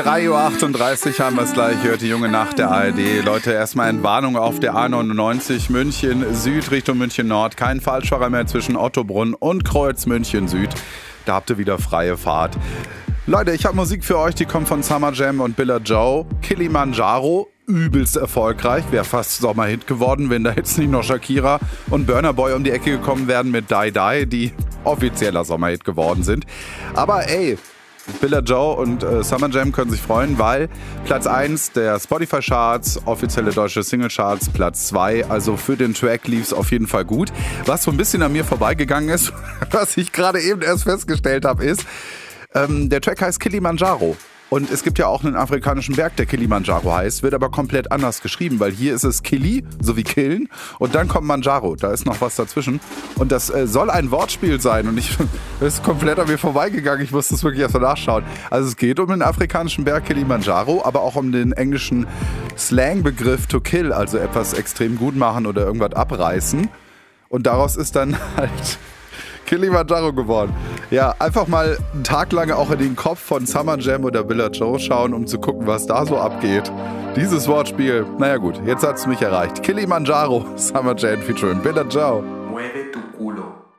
3:38 Uhr haben wir es gleich, hört die junge Nacht der ARD. Leute, erstmal in Warnung auf der A99 München Süd Richtung München Nord. Kein Falschfahrer mehr zwischen Ottobrunn und Kreuz München Süd. Da habt ihr wieder freie Fahrt. Leute, ich habe Musik für euch, die kommt von Summer Jam und Billa Joe. Kilimanjaro, übelst erfolgreich. Wäre fast Sommerhit geworden, wenn da jetzt nicht noch Shakira und Burna Boy um die Ecke gekommen wären mit Die Die, die offizieller Sommerhit geworden sind. Aber ey, Billa Joe und Summer Jam können sich freuen, weil Platz 1 der Spotify-Charts, offizielle deutsche Single-Charts, Platz 2, also für den Track lief es auf jeden Fall gut. Was so ein bisschen an mir vorbeigegangen ist, was ich gerade eben erst festgestellt habe, ist, der Track heißt Kilimanjaro. Und es gibt ja auch einen afrikanischen Berg, der Kilimanjaro heißt, wird aber komplett anders geschrieben, weil hier ist es Kili, so wie Killen, und dann kommt Manjaro, da ist noch was dazwischen. Und das soll ein Wortspiel sein und das ist komplett an mir vorbeigegangen, ich musste es wirklich erst mal nachschauen. Also es geht um den afrikanischen Berg Kilimanjaro, aber auch um den englischen Slangbegriff to kill, also etwas extrem gut machen oder irgendwas abreißen. Und daraus ist dann halt Kilimanjaro geworden. Ja, einfach mal einen Tag lang auch in den Kopf von Summer Jam oder Billa Joe schauen, um zu gucken, was da so abgeht. Dieses Wortspiel, naja gut, jetzt hat es mich erreicht. Kilimanjaro, Summer Jam featuring Billa Joe.